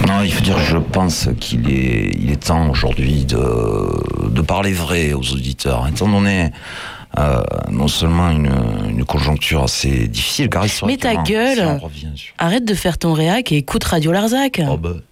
Non, il faut dire, je pense qu'il est temps aujourd'hui de parler vrai aux auditeurs, étant donné non seulement une conjoncture assez difficile, car Mais ta gueule, arrête de faire ton réac et écoute Radio Larzac. Oh bah,